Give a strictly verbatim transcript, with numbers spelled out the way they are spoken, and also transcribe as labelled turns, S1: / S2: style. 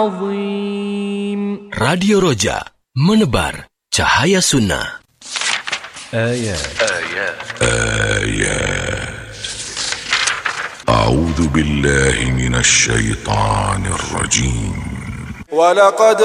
S1: عظيم.
S2: Radio Roja, menebar cahaya sunnah.
S3: آيات
S4: آيات
S5: آيات أعوذ بالله من الشيطان الرجيم.
S6: ولقد